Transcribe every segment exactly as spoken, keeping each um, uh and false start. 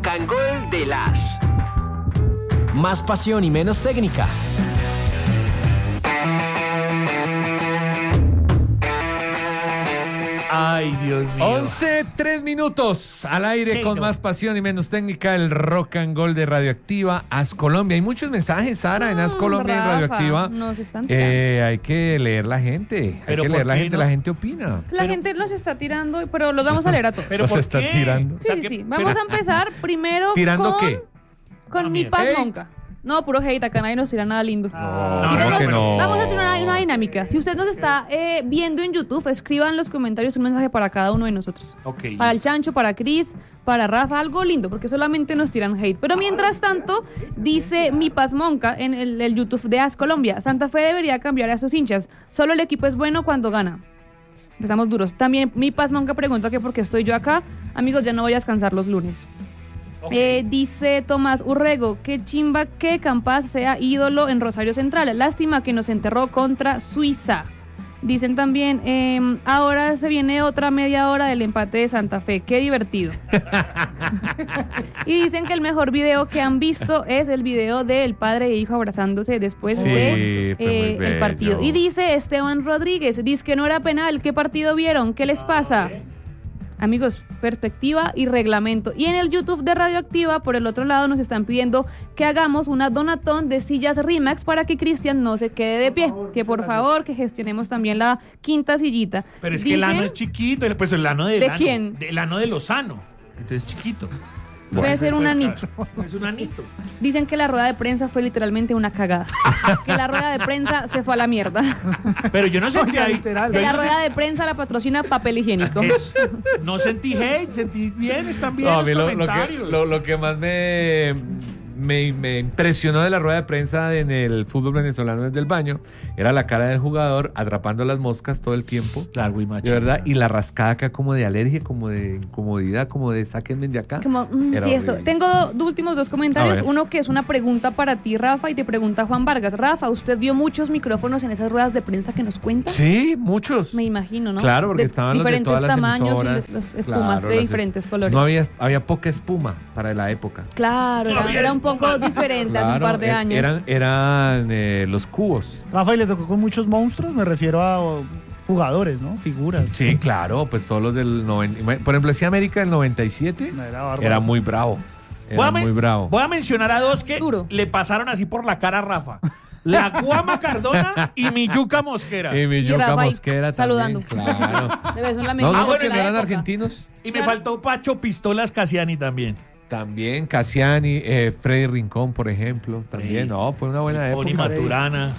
and Gold de las. Más pasión y menos técnica. Ay, Dios mío. once, tres minutos al aire Sí, con no. más pasión y menos técnica, el Rock and Gold de Radioactiva, As Colombia. Hay muchos mensajes, Sara, en As No, Colombia y en Rafa, Radioactiva. nos están tirando. Eh, hay que leer la gente, ¿Pero hay que por leer la qué gente, no? la gente opina. La Pero- gente los está tirando, pero los vamos a leer a todos. ¿Pero Los por está qué? tirando. O sea, Sí, que- sí, vamos pero- a empezar primero ¿Tirando con, qué? con Ah, mi mira. paz Hate. monca. No, puro hate, acá nadie nos tira nada lindo. No, no, ¿cómo Entonces, que no? Vamos a hacer una, una dinámica. Si usted nos está eh, viendo en YouTube, escriban en los comentarios un mensaje para cada uno de nosotros. Ok, Para el listo. Chancho, para Cris, para Rafa, algo lindo, porque solamente nos tiran hate. Pero mientras tanto, dice mi paz monca en el, el YouTube de As Colombia, Santa Fe debería cambiar a sus hinchas. Solo el equipo es bueno cuando gana. Empezamos duros. También mi paz monca pregunta que por qué estoy yo acá. Amigos, ya no voy a descansar los lunes. Eh, dice Tomás Urrego, qué chimba que Campas sea ídolo en Rosario Central. Lástima que nos enterró contra Suiza. Dicen también, eh, ahora se viene otra media hora del empate de Santa Fe. Qué divertido. Y dicen que el mejor video que han visto es el video del padre e hijo abrazándose después Sí, de fue muy eh, el bello. partido. Y dice Esteban Rodríguez, dice que no era penal. ¿Qué partido vieron? ¿Qué les pasa? Amigos, perspectiva y reglamento. Y en el YouTube de Radioactiva, por el otro lado, nos están pidiendo que hagamos una donatón de sillas Rimax para que Cristian no se quede de pie. Que por favor, que gestionemos también la quinta sillita. Pero es que el Dicen- ano es chiquito, el- pues el ano de ¿De Lano, quién? Del ano de Lozano. Entonces es chiquito. Debe ser un anito. Es un anito. Dicen que la rueda de prensa fue literalmente una cagada. Que la rueda de prensa se fue a la mierda. Pero yo no sentí ahí. literal. yo Que la no, rueda de prensa la patrocina papel higiénico. sen- es- no sentí hate, sentí bien, están bien No, a los mí lo, lo que, comentarios. lo, lo que más me, me, me impresionó de la rueda de prensa en el fútbol venezolano desde el baño era la cara del jugador atrapando las moscas todo el tiempo. Largo y macho. De verdad, y la rascada acá como de alergia, como de incomodidad, como de sáquenme de acá. Como, mm, Era sí, eso. horrible. Tengo do- dos últimos dos A comentarios. ver. Uno que es una pregunta para ti, Rafa, y te pregunta Juan Vargas. Rafa, ¿usted vio muchos micrófonos en esas ruedas de prensa que nos cuentan? Sí, muchos. Me imagino, ¿no? Claro, porque de estaban los de diferentes todas las tamaños emisoras. y las espumas Claro, de las diferentes es- colores. No había, había poca espuma para la época. Claro, era, Todavía era es un poco espuma. diferente hace un Claro, par de er- años. Eran, eran eh, los cubos. Rafa, y le tocó con muchos monstruos, me refiero a oh, jugadores, ¿no? Figuras. Sí, claro, pues todos los del noventa. Por ejemplo, ese América del noventa y siete Era bárbaro. era muy bravo. Voy Era a, men- muy bravo. voy a mencionar a dos que Duro. le pasaron así por la cara a Rafa. La Guama Cardona y mi Yuca Mosquera. Y mi Y Yuca Rafa ahí Mosquera saludando. también. Claro. De vez en la No, misma no, bueno, porque de no la eran época. argentinos. Y me faltó Pacho Pistolas Casiani también. También Cassiani, eh, Freddy Rincón, por ejemplo. También, Freddy. no, fue una buena Oni época. Maturana.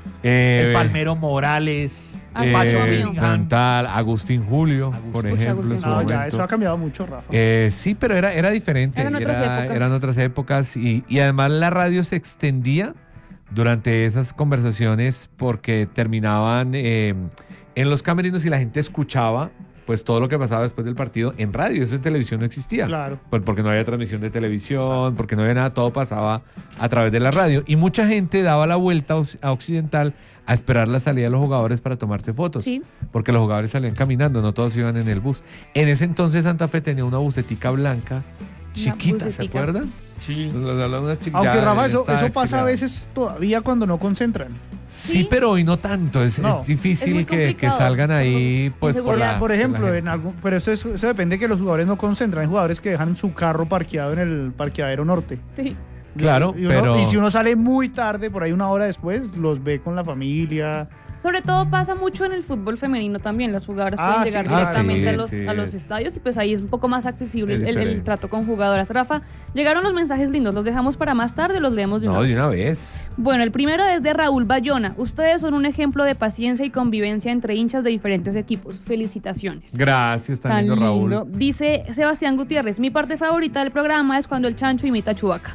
Eh, El Palmero Morales. Ah, eh, Pacho mío. Tantal, Agustín Julio, Agustín. por Uy, ejemplo, en Agustín. su No, ya, momento. eso ha cambiado mucho, Rafa. Eh, sí, pero era, era diferente. Eran otras era- épocas. Eran otras épocas y, y además la radio se extendía durante esas conversaciones porque terminaban eh, en los camerinos y la gente escuchaba pues todo lo que pasaba después del partido en radio. Eso en televisión no existía. Claro. Pues porque no había transmisión de televisión, porque no había nada, todo pasaba a través de la radio. Y mucha gente daba la vuelta a Oc- a Occidental a esperar la salida de los jugadores para tomarse fotos. Sí. Porque los jugadores salían caminando, no todos iban en el bus. En ese entonces Santa Fe tenía una bucetica blanca, chiquita, ¿se bucetica. acuerdan? Sí. Una chica- Aunque ya Rafa, eso, está eso pasa a exiliada. veces todavía cuando no concentran. Sí, Sí. pero hoy no tanto. Es, No. es difícil Es muy que, que complicado. salgan ahí, pues por Inseguridad. la. Por ejemplo, la en gente. algún, pero eso, es- eso depende que los jugadores no concentran. Hay jugadores que dejan su carro parqueado en el parqueadero norte. Sí. Claro, y, uno- pero. y si uno sale muy tarde, por ahí una hora después, los ve con la familia. Sobre todo pasa mucho en el fútbol femenino también. Las jugadoras Ah, pueden sí, llegar claro. directamente Ah, sí, a, los, sí, a los es. estadios y pues ahí es un poco más accesible Es el, el diferente. trato con jugadoras. Rafa, llegaron los mensajes lindos. ¿Los dejamos para más tarde o los leemos de una No, vez? de una vez. Bueno, el primero es de Raúl Bayona. Ustedes son un ejemplo de paciencia y convivencia entre hinchas de diferentes equipos. Felicitaciones. Gracias, tan, lindo, Raúl. Dice Sebastián Gutiérrez, mi parte favorita del programa es cuando el chancho imita a Chewbacca.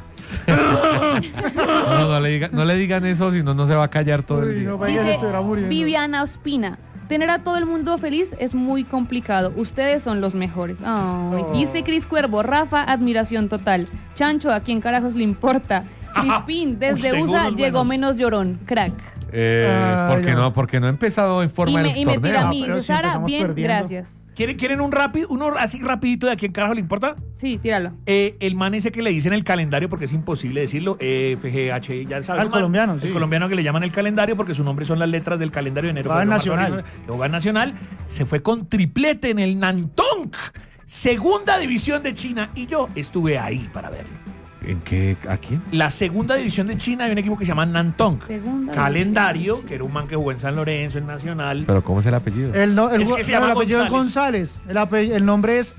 No, no le digan, no le digan eso, si no, no se va a callar todo el Uy, día. no, vaya, se Dice estuviera muriendo. Viviana Ospina, tener a todo el mundo feliz es muy complicado. Ustedes son los mejores. Ay, Oh. Dice Cris Cuervo, Rafa, admiración total. Chancho, ¿a quién carajos le importa? Crispín, desde Uy, tengo U S A unos llegó buenos. menos llorón. Crack. Eh, Ay, porque no. no, porque no ha empezado en Y forma me, el y me torneo. tira a Ah, mí. pero Dice si Sara, empezamos bien, perdiendo. gracias. ¿Quieren, ¿Quieren un rápido, uno así rapidito de a quién carajo le importa? Sí, tíralo. Eh, el man ese que le dicen el calendario, porque es imposible decirlo, E F G H, ya sabes. Al colombiano, sí. El colombiano que le llaman el calendario porque su nombre son las letras del calendario de enero. Jugaba en febrero, marzo, Nacional. abril, luego en Nacional. Se fue con triplete en el Nantong, segunda división de China, y yo estuve ahí para verlo. ¿En qué? ¿A quién? La segunda división de China hay un equipo que se llama Nantong. Segunda Calendario, que era un man que jugó en San Lorenzo, en Nacional. ¿Pero cómo es el apellido? El, no, el, Es que se no, llama el apellido es González. González. El, ape- el nombre es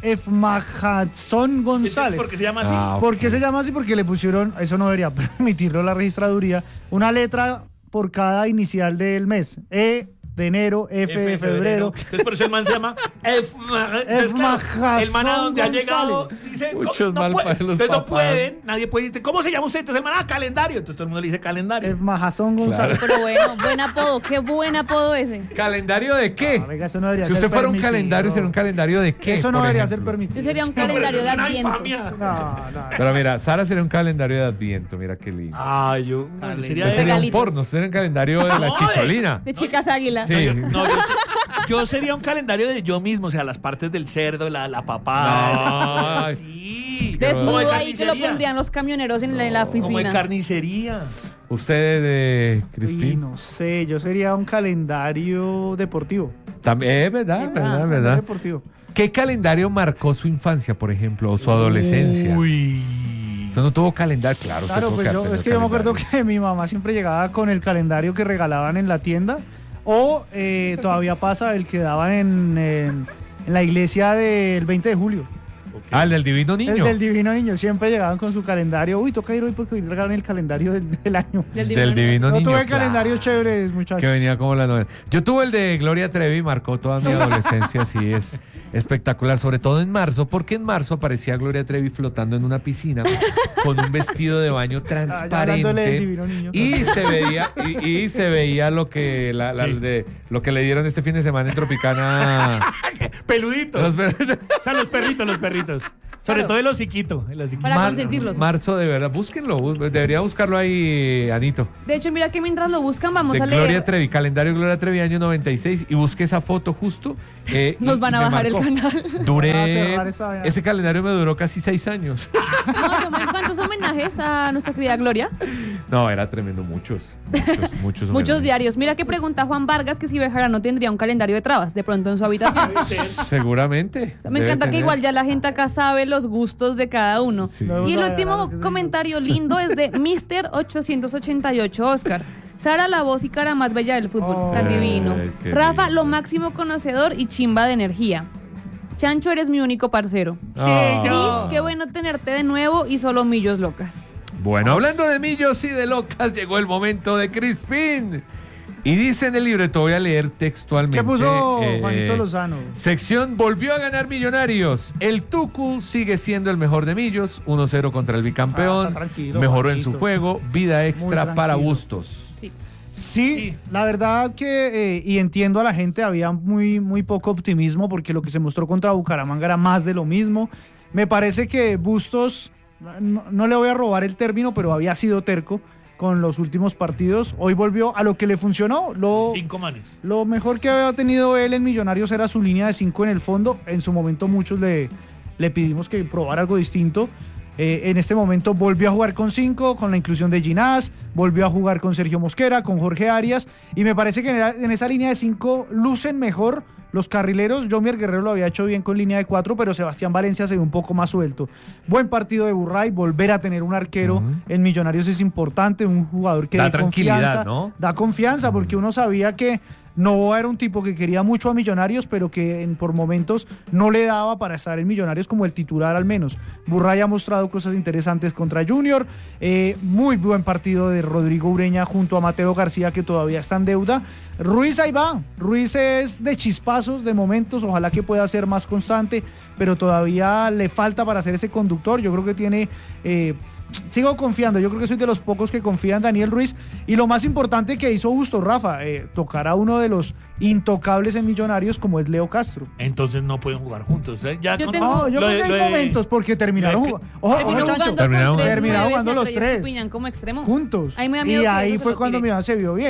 Efmahadson González. ¿Por qué se llama así? Ah, ¿Por qué se llama así? Porque le pusieron, eso no debería permitirlo la registraduría, una letra por cada inicial del mes. E de enero, F, de febrero. Entonces por eso el man se llama F. Entonces, claro, el man a donde ha llegado dice, Muchos no mal puede. para los Entonces no papás. pueden, nadie puede decir, ¿cómo se llama usted? Entonces el man, ah, calendario. Entonces todo el mundo le dice calendario. Efmahadson González. Pero bueno, buen apodo, qué buen apodo ese. ¿Calendario de qué? No, venga, eso no debería Si ser usted fuera un permitido. calendario, sería un calendario de qué? Eso no por debería ejemplo? ser permitido. Yo sería un No, pero calendario eso de es una Adviento. infamia. No, no. Pero mira, Sara sería un calendario de Adviento, mira qué lindo. Ah, yo, no, yo sería Usted de- sería un regalitos. porno, usted sería un calendario de la No, de- chicholina. De chicas águila. Sí. No, yo, no, yo, yo sería un calendario de yo mismo, o sea, las partes del cerdo, la, la papada. No. Sí. Desnudo Como de ahí que lo carnicería. pondrían los camioneros en la, en la Como de oficina. carnicería. Usted de Uy, Crispín. no sé, yo sería un calendario deportivo. También, es verdad, Ah, verdad, Calendario verdad. deportivo. ¿Qué calendario marcó su infancia, por ejemplo, o su adolescencia? Uy. Usted no tuvo calendario, claro. usted Claro, tuvo pues que yo, tener es que yo me acuerdo calendario. que mi mamá siempre llegaba con el calendario que regalaban en la tienda o eh, todavía pasa el que daban en, en- en la iglesia del veinte de julio. Ah, el del Divino Niño. El del Divino Niño, siempre llegaban con su calendario. Uy, toca ir hoy porque hoy regalan el calendario del, del año. Del Del Divino Divino No Niño. tuve claro, calendarios chéveres, muchachos. que venía como la novela. Yo tuve el de Gloria Trevi, marcó toda mi adolescencia, sí, es espectacular, sobre todo en marzo, porque en marzo aparecía Gloria Trevi flotando en una piscina con un vestido de baño Ah, ya hablándole del transparente Divino Niño. y se veía y, y se veía lo que la, la- Sí. de, lo que le dieron este fin de semana en Tropicana. Peluditos. Los per- O sea, los perritos, los perritos. Sobre Claro. todo el hociquito. El hociquito. Para Mar- consentirlos. Marzo, de verdad, búsquenlo, bú- debería buscarlo ahí, Anito. De hecho, mira que mientras lo buscan, vamos De a Gloria leer. Trevi, calendario Gloria Trevi año noventa y seis y busque esa foto justo. eh, Nos y- van a y me bajar el marcó. canal. Duré. Van a cerrar esa vaina. Ese calendario me duró casi seis años. No, yo me cuántos homenajes a nuestra querida Gloria. No, era tremendo, muchos. Muchos, muchos. Muchos homenajes. diarios. Mira que pregunta Juan Vargas que si Bejarano tendría un calendario de trabas de pronto en su habitación. Seguramente. Me debe encanta que tener. igual ya la gente acá sabe los gustos de cada uno. Sí. Luego Y el sabe, último claro que sí. comentario lindo es de mister ochocientos ochenta y ocho Oscar. Sara, la voz y cara más bella del fútbol. Oh. Tan divino. Ay, qué Rafa, lindo. lo máximo conocedor y chimba de energía. Chancho, eres mi único parcero. Ah. Cris, qué bueno tenerte de nuevo y solo millos locas. Bueno, hablando de millos y de locas, llegó el momento de Crispín. Y dice en el libreto, voy a leer textualmente. ¿Qué puso eh, Juanito Lozano? Sección volvió a ganar Millonarios. El Tucu sigue siendo el mejor de Millos. uno cero contra el Ah, bicampeón. está tranquilo, Mejoró en Juanito. su juego. Vida extra tranquilo. para Bustos. Sí. Sí, Sí. la verdad que, eh, y entiendo a la gente, había muy, muy poco optimismo porque lo que se mostró contra Bucaramanga era más de lo mismo. Me parece que Bustos, no, no le voy a robar el término, pero había sido terco con los últimos partidos. Hoy volvió a lo que le funcionó. Lo, Cinco manes. lo mejor que había tenido él en Millonarios era su línea de cinco en el fondo. En su momento muchos le, le pedimos que probara algo distinto. Eh, en este momento volvió a jugar con cinco, con la inclusión de Ginás, volvió a jugar con Sergio Mosquera, con Jorge Arias, y me parece que en, en esa línea de cinco lucen mejor los carrileros. Jomier Guerrero lo había hecho bien con línea de cuatro, pero Sebastián Valencia se ve un poco más suelto. Buen partido de Burray, volver a tener un arquero Ujú. en Millonarios es importante, un jugador que Da dé tranquilidad, confianza, ¿no? da confianza, porque uno sabía que no era un tipo que quería mucho a Millonarios, pero que en, por momentos no le daba para estar en Millonarios como el titular al menos. Burray ha mostrado cosas interesantes contra Junior. Eh, muy buen partido de Rodrigo Ureña junto a Mateo García, que todavía está en deuda. Ruiz ahí va. Ruiz es de chispazos, de momentos. Ojalá que pueda ser más constante, pero todavía le falta para ser ese conductor. Yo creo que tiene... Eh, Sigo confiando, yo creo que soy de los pocos que confían en Daniel Ruiz. Y lo más importante que hizo Bustos, Rafa, eh, tocar a uno de los intocables en Millonarios como es Leo Castro. Entonces no pueden jugar juntos. ¿eh? Ya Yo con- tengo- No, yo lo creo de- que hay lo de- momentos porque terminaron lo de- jugando. Ojo, Terminó ojo, Chancho, jugando Terminaron- con tres terminaron nueves y jugando a los Andrés tres. Estupiñán como extremo. juntos. Ahí me da miedo y que ahí eso se fue lo cuando tire. Millonarios se vio bien.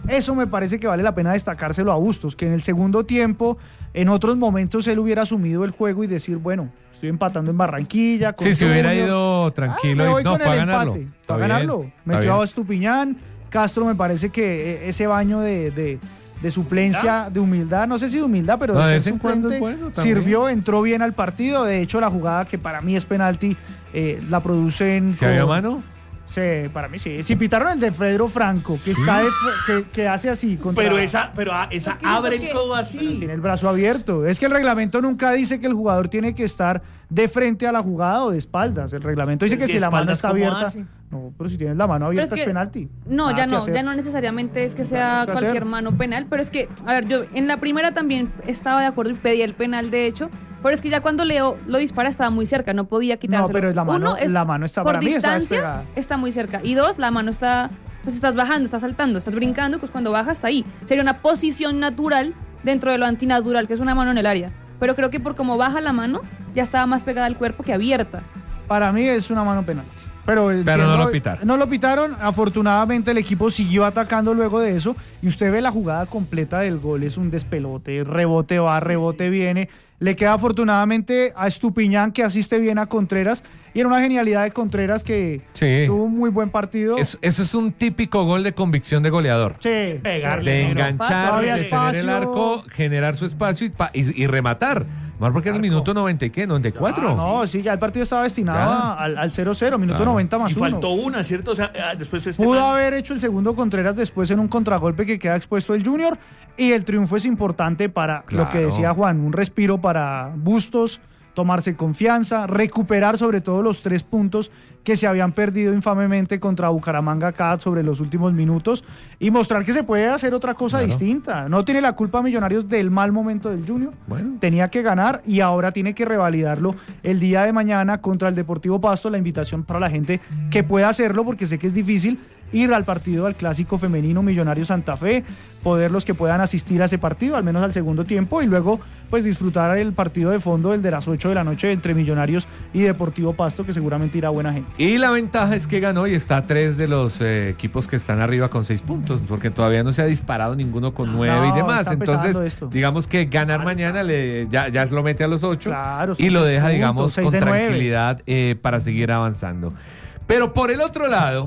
Eso me parece que vale la pena destacárselo a Bustos, que en el segundo tiempo, en otros momentos él hubiera asumido el juego y decir, bueno, estoy empatando en Barranquilla. Con Sí, si hubiera Junior. ido Ah, tranquilo, me y voy no, con fue a el ganarlo. empate, Está fue a bien, ganarlo. está Metió a bien. Estupiñán. Castro me parece que eh, ese baño de, de, de suplencia, de humildad, no sé si de humildad, pero No, de de ser vez en cuando suplente, es bueno también. sirvió, entró bien al partido. De hecho, la jugada que para mí es penalti, eh, la producen. ¿Se había con- mano? Sí, para mí sí. Si pitaron el de Pedro Franco, que está de fre- que, que hace así contra- Pero esa, pero ah, esa Es que yo abre creo el que- codo así. tiene el brazo abierto. Es que el reglamento nunca dice que el jugador tiene que estar de frente a la jugada o de espaldas. El reglamento dice Pero que si si la mano espaldas, está ¿cómo abierta. hace? No, pero si tienes la mano Pero abierta es, que- penalti. No, Nada ya que no, hacer. ya no necesariamente es que sea Nada que cualquier hacer. mano penal, pero es que, a ver, yo en la primera también estaba de acuerdo y pedí el penal, de hecho, pero es que ya cuando Leo lo dispara estaba muy cerca, no podía quitárselo. No, pero la mano- Uno, es la mano está- por para mí está distancia, despegada. está muy cerca. Y dos, la mano está, pues estás bajando, estás saltando, estás brincando, pues cuando baja está ahí. Sería una posición natural dentro de lo antinatural, que es una mano en el área. Pero creo que por cómo baja la mano, ya estaba más pegada al cuerpo que abierta. Para mí es una mano penalti. Pero, Pero entiendo- no lo pitaron. No lo pitaron. Afortunadamente el equipo siguió atacando luego de eso. Y usted ve la jugada completa del gol. Es un despelote. Rebote va, rebote viene. Le queda afortunadamente a Estupiñán, que asiste bien a Contreras. Y era una genialidad de Contreras que Sí. tuvo un muy buen partido. Eso, eso es un típico gol de convicción de goleador. Sí. Pegarle. De Pero enganchar, todavía de tener el espacio. arco, generar su espacio y, pa- y- y rematar. Más porque era el minuto noventa y qué, noventa y cuatro. No, sí, ya el partido estaba destinado Ya. a- al, al cero cero, minuto Claro. noventa más Y uno. faltó una, ¿cierto? O sea, ah, después este Pudo man- haber hecho el segundo Contreras después en un contragolpe que queda expuesto el Junior, y el triunfo es importante para lo que Claro. decía Juan, un respiro para Bustos, tomarse confianza, recuperar sobre todo los tres puntos que se habían perdido infamemente contra Bucaramanga acá sobre los últimos minutos y mostrar que se puede hacer otra cosa Claro. distinta. No tiene la culpa Millonarios del mal momento del Junior. Bueno. Tenía que ganar y ahora tiene que revalidarlo el día de mañana contra el Deportivo Pasto. La invitación para la gente que pueda hacerlo, porque sé que es difícil ir al partido, al clásico femenino Millonarios Santa Fe, poder los que puedan asistir a ese partido, al menos al segundo tiempo, y luego pues disfrutar el partido de fondo, el de las ocho de la noche entre Millonarios y Deportivo Pasto, que seguramente irá buena gente. Y la ventaja es que ganó y está a tres de los eh, equipos que están arriba con seis puntos, porque todavía no se ha disparado ninguno con nueve y No, demás. está empezando Entonces, esto. digamos que ganar mañana le, ya, ya lo mete a los ocho Claro, son y lo seis deja, puntos, digamos, seis con de nueve. tranquilidad eh, para seguir avanzando. Pero por el otro lado,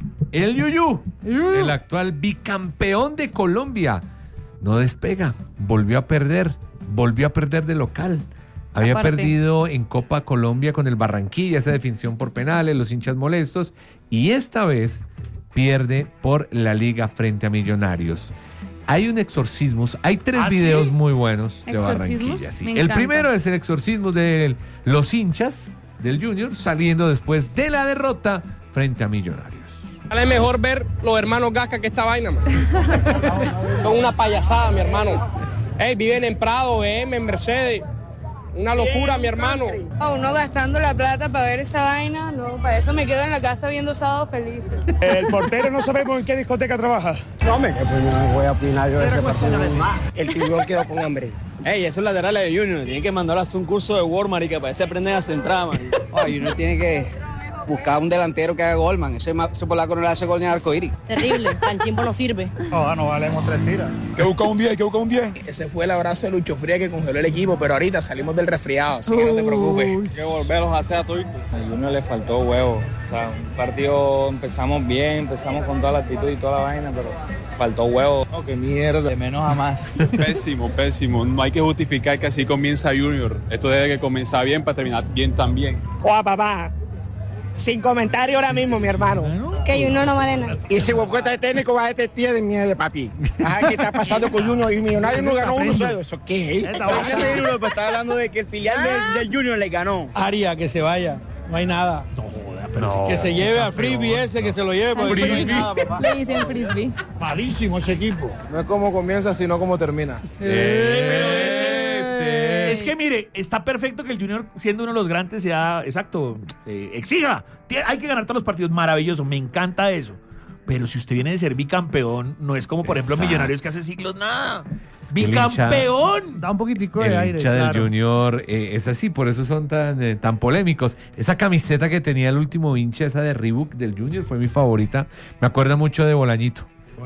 el Yuyu, el actual bicampeón de Colombia, no despega, volvió a perder, volvió a perder de local. Había Aparte. perdido en Copa Colombia con el Barranquilla, esa definición por penales, los hinchas molestos, y esta vez pierde por la liga frente a Millonarios. Hay un exorcismo, hay tres ¿Ah, sí? videos muy buenos de ¿Exorcismos? Barranquilla. sí. Me El encanta. primero es el exorcismo de los hinchas del Junior saliendo después de la derrota frente a Millonarios. Es mejor ver los hermanos Gasca que esta vaina, man. Son una payasada, mi hermano. Ey, viven en Prado, B M, en Mercedes. Una locura, mi hermano. A uno gastando la plata para ver esa vaina, no, para eso me quedo en la casa viendo Sábado Feliz. El portero no sabemos en qué discoteca trabaja. No, me pues no voy a opinar yo de ese partido. El tiburón quedó con hambre. Ey, esos laterales de Junior, tienen que mandar a hacer un curso de Walmart y que para que se aprenden a centrar, man. Ay, uno tiene que buscar un delantero que haga gol, man. Ese, ma- ese polaco no le hace gol ni al arcoíris. Terrible, tan chimbo no sirve. No, no valemos tres tiras. Que busca un diez, que busca un diez. Ese fue el abrazo de Lucho Fría que congeló el equipo, pero ahorita salimos del resfriado, así que no te preocupes. Hay que volverlos a hacer a todos. A Junior le faltó huevo. O sea, un partido empezamos bien, empezamos con toda la actitud y toda la vaina, pero faltó huevo. Oh, qué mierda. De menos a más. Pésimo, pésimo. No hay que justificar que así comienza Junior. Esto debe que comenzar bien para terminar bien también. Oa, papá. Sin comentario ahora mismo, mi hermano. Que uno no vale nada. Y ese huecueta de técnico va a este tío de mierda, papi. Ajá, ¿qué está pasando con Junior? Y Millonarios no ganó uno cero. ¿Eso qué? Está hablando de que el filial del, del Junior le ganó. Aria, que se vaya. No hay nada. Que se lleve a Frisbee ese, que se lo lleve. porque no hay nada, papá. Le dicen frisbee. Malísimo ese equipo. No es como comienza, sino como termina. Ese. Es que mire, está perfecto que el Junior, siendo uno de los grandes, sea, exacto, eh, exija. Tie- Hay que ganar todos los partidos, maravilloso, me encanta eso. Pero si usted viene de ser bicampeón, no es como, por ejemplo, Exacto. Millonarios que hace siglos nada. que el hincha- ¡Bicampeón! Da un poquitico de El aire. hincha del claro. Junior eh, es así, por eso son tan, eh, tan polémicos. Esa camiseta que tenía el último hincha, esa de Reebok del Junior, fue mi favorita. Me acuerda mucho de Bolañito.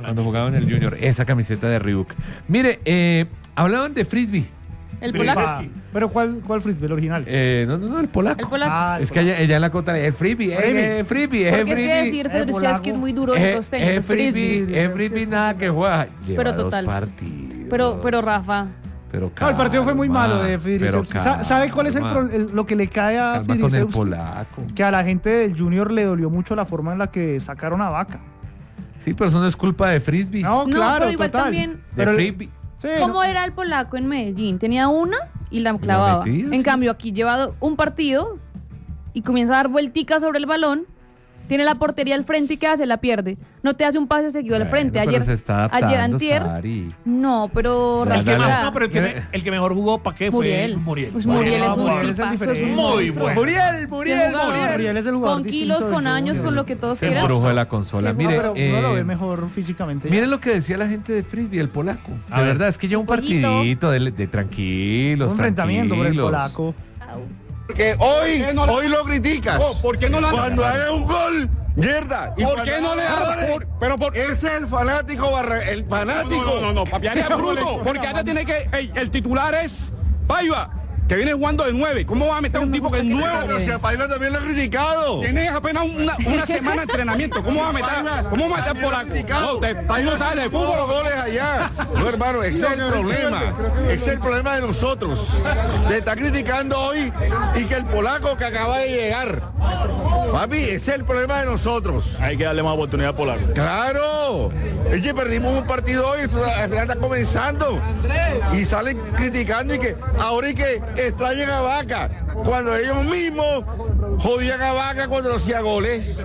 Cuando jugaba en el Junior. Esa camiseta de Reebok. Mire, eh, hablaban de frisbee. El polaco. ¿Pero cuál, cuál frisbee? ¿El original? Eh, no, no, no, el polaco. El polaco. Ah, el Es que ella, ella en la cota es frisbee, es frisbee, es Porque es que frisbee. decir El Fedrushevsky es muy duro en Es costeño. es es frisbee. frisbee, es frisbee, nada que juega. Lleva Pero dos total. partidos. Pero, pero Rafa, Pero No, el partido fue muy calma, malo de pero Fidrisevski. Sa- ¿Sabe cuál es el, calma. pro- el- lo que le cae a Calma con el Fidrisevski? polaco. Que a la gente del Junior le dolió mucho la forma en la que sacaron a Vaca. Sí, pero eso no es culpa de frisbee. No, No, claro, pero igual total. también- De Pero el- frisbee. sí, ¿cómo no. era el polaco en Medellín? Tenía una y la clavaba. metía, En sí. cambio, aquí lleva un partido y comienza a dar vuelticas sobre el balón. Tiene la portería al frente y ¿qué hace? La pierde. No te hace un pase seguido al Bueno, frente. pero Ayer, se está adaptando, ayer antier. Sari. No, pero Ya, El que, dale. más- Rafa, no, pero el que, me- el que mejor jugó, ¿para qué? Muriel. Fue Muriel. Pues Muriel es no, un Muriel es el tipazo, es un diferente. Muy monstruo. bueno. Muriel, Qué Muriel, jugador. Muriel. Muriel es el jugador Con distinto kilos, del con años, Junior. con lo que todos Se quieran. embrujo de la consola. No, Mire, pero uno lo eh, ve mejor físicamente. miren lo que decía la gente de frisbee, el polaco. A De ver. verdad, es que ya un Pollito. partidito de, de tranquilos, Un enfrentamiento por el tranquilos. polaco. Porque hoy, hoy lo criticas. ¿Por qué no le Cuando haga un gol, mierda. Y ¿Por cuando qué no le haga das? goles, Pero por Ese es el fanático, barra- el fanático. No, no, no, no, papi, eres bruto. Porque antes tiene que. Ey, el titular es Paiva, que viene jugando de nueve. ¿Cómo va a meter a un tipo que es nuevo? Pero si a Paiva también lo he criticado. Tienes apenas una, una semana de entrenamiento. ¿Cómo va a meter? ¿Cómo va a meter por aquí? No, te, tú no sabes de Fútbol, fútbol. los goles allá. No, hermano, ese es el problema. Ese es el problema de nosotros. Te está criticando hoy y que el polaco que acaba de llegar. Papi, ese es el problema de nosotros. Hay que darle más oportunidad a Polaco. Claro. Es que perdimos un partido hoy, apenas está comenzando. Y salen criticando y que ahora y que extrañan a Vaca. Cuando ellos mismos jodían a Vaca cuando hacía goles.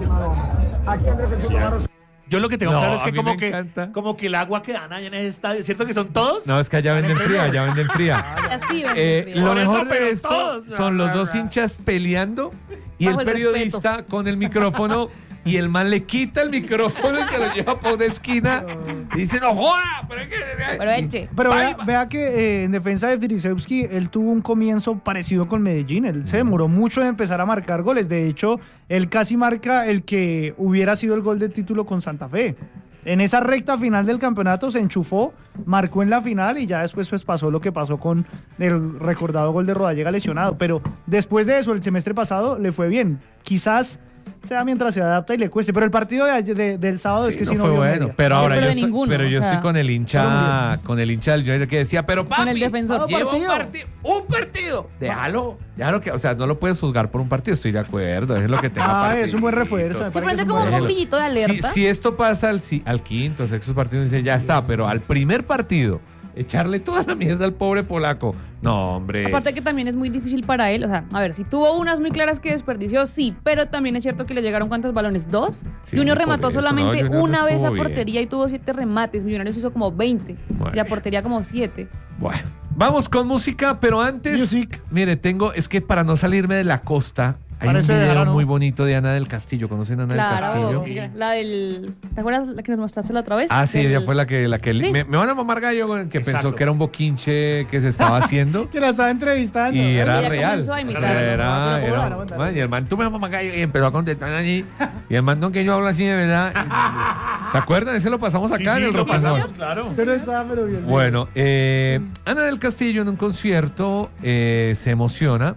Yo lo que tengo No, claro es a que mí como me que encanta. como que el agua que dan allá en ese estadio, ¿cierto que son todos? No, es que allá venden fría, allá venden fría. Así ven Eh, sufrir. lo Por eso, mejor pero de esto todos. son los dos hinchas peleando y Bajo el el periodista con el micrófono y el man le quita el micrófono y se lo lleva por una esquina y dice, no joda, pero es que... Pero eche. Pero vea, Paiva. vea que eh, en defensa de Fidrisevski, él tuvo un comienzo parecido con Medellín. Él se demoró mucho en empezar a marcar goles. De hecho, él casi marca el que hubiera sido el gol de título con Santa Fe. En esa recta final del campeonato se enchufó, marcó en la final y ya después pues pasó lo que pasó con el recordado gol de Rodallega lesionado. Pero después de eso, el semestre pasado le fue bien. Quizás sea mientras se adapta y le cueste. Pero el partido de ayer- de- del sábado es Sí, que no sí no fue vio bueno, media. pero No, ahora pero yo, de estoy, ninguno, pero yo o sea. estoy con el hincha, con el hincha del Junior que decía, pero papi, Con el defensor. lleva un partido. partido, un partido, déjalo, déjalo que, o sea, no lo puedes juzgar por un partido, estoy de acuerdo, es lo que tenga Ah, es un buen partiditos. refuerzo. me Se parece prende que es un como buen un refuerzo. brillito de Si, alerta. si esto pasa al, si- al quinto, sexto partido, dice, ya está, pero al primer partido, echarle toda la mierda al pobre polaco, no, hombre. Aparte que también es muy difícil para él. O sea, a ver, si tuvo unas muy claras que desperdició, sí, pero también es cierto que le llegaron cuántos balones, dos. Sí, Junior por remató eso, solamente no, Junior una no vez a estuvo bien. portería y tuvo siete remates. Millonarios hizo como veinte. Bueno. Y a portería como siete. Bueno, vamos con música, pero antes, Music. mire, tengo, es que para no salirme de la costa, hay Parece un video verano. muy bonito de Ana del Castillo. ¿Conocen a Ana del Claro. Castillo? La del. ¿Te acuerdas la que nos mostraste la otra vez? Ah, sí, Del- ella fue la que, la que Sí. me, me van a mamar gallo con el que Exacto. pensó que era un boquinche que se estaba haciendo. Que la estaba entrevistando. Y era ella real. comenzó a O imitar. sea, No, era, no, era- no, no, no, no. man, y el man, tú me mamá gallo, y empezó a contestar allí. Y el man, no, que yo hablo así de verdad. ¿Se acuerdan? Ese lo pasamos acá Sí, en sí, el lo Rock and Roll. pasamos, claro. Pero estaba pero bien. Bueno, eh, Ana del Castillo en un concierto eh, se emociona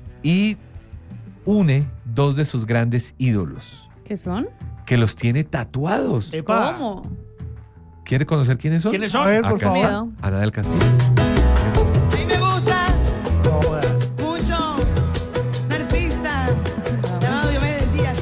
y une dos de sus grandes ídolos, ¿Qué son? que los tiene tatuados. Epa. ¿Cómo? ¿Quiere conocer quiénes son? ¿Quiénes A son? ver, por Acá favor. está, Miedo. Ana del Castillo. Sí me gusta No jodas. mucho un artista llamado Diomedes Díaz.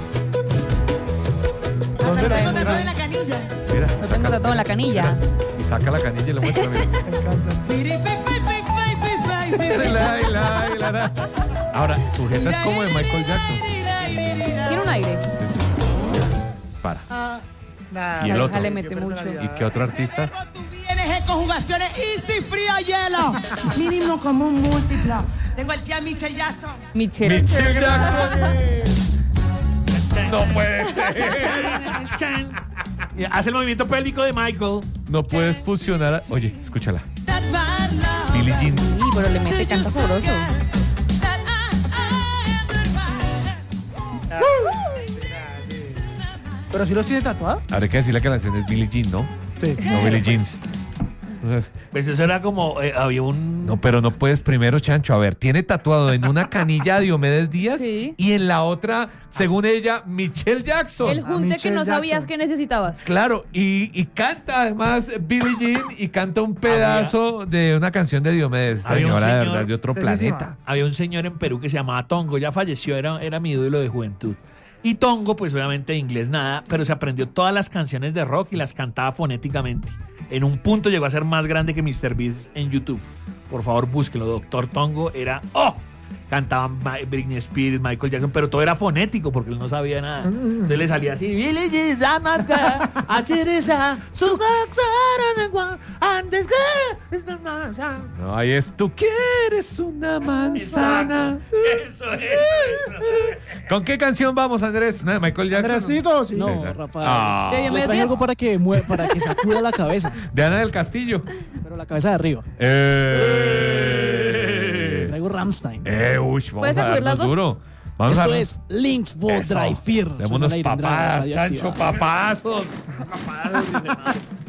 Hasta ¿Dónde lo la tengo encontraron? tatuado en la canilla. Mira, Lo tengo tatuado en la canilla. y saca la canilla y le muestra. mira. Me encanta. Firi, fi, fi, fi, fi, fi, fi, fi. La, la, la, la. Ahora, su jeta es como de Michael Jackson. Tiene un aire. Para. Ah, nah, ¿Y el nah, otro? Le qué mete mucho. personalidad. ¿Y qué otro artista? Tú vienes en conjugaciones easy, frío, hielo. Mínimo como un múltiplo. Tengo el tía Michelle Jackson. Michelle. Michelle Jackson. No puede ser. Chan. Y hace el movimiento pélvico de Michael. No puedes fusionar. a- Oye, escúchala. That bad love. Billie Jean. Sí, pero le mete canta sabroso. That I- I am the Pero si los tiene tatuados. Habría que decirle que la canción es Billie Jean, ¿no? Sí. No Billie Jeans. Pues eso era como, eh, había un... No, pero no puedes primero, Chancho. A ver, tiene tatuado en una canilla a Diomedes Díaz Sí. y en la otra, según ella, Michelle Jackson. El junte que no sabías que necesitabas. Claro, y, y canta además Billie Jean y canta un pedazo de una canción de Diomedes. Esta Había un señora de señor- verdad es de otro Tesísima. planeta. Había un señor en Perú que se llamaba Tongo, ya falleció, era, era mi ídolo de juventud. Y Tongo, pues obviamente de inglés nada, pero se aprendió todas las canciones de rock y las cantaba fonéticamente. En un punto llegó a ser más grande que míster Beast en YouTube. Por favor, búsquelo. Doctor Tongo era... ¡Oh! Cantaban Ma- Britney Spears, Michael Jackson, pero todo era fonético porque él no sabía nada. Entonces le salía así. Billie Jean, Zamatka, Achirisa, Sugaxara, antes que... es normal, sa- No, ahí es, tú quieres una manzana. Eso, eso, eso. ¿Con qué canción vamos, Andrés? ¿Una de Michael Jackson? Andresito, sí. No, Sí. Rafael. Ah. ¿De Le Diomedes traje Díaz? algo para que, mue- para que sacuda la cabeza, De Ana del Castillo. pero la cabeza de arriba. Eh. Traigo Rammstein. Eh, uy, vamos ¿Puedes a sacudir las darnos dos? duro. Vamos Esto a es Links for Eso. Dry Fear. Démonos Suena la papadas, Irandra Chancho, radioactiva. papazos.